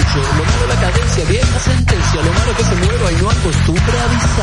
lo malo la cadencia, vieja sentencia, lo malo que se mueva y no acostumbra a avisar.